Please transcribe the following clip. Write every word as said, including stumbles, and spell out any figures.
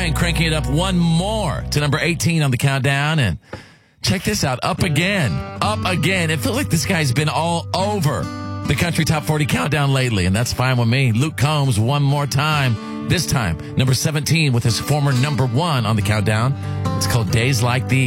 ahead and cranking it up one more to number eighteen on the countdown. And check this out. Up again. Up again. It feels like this guy's been all over the Country Top forty Countdown lately, and that's fine with me. Luke Combs, one more time. This time, number seventeen with his former number one on the countdown. It's called Days Like These.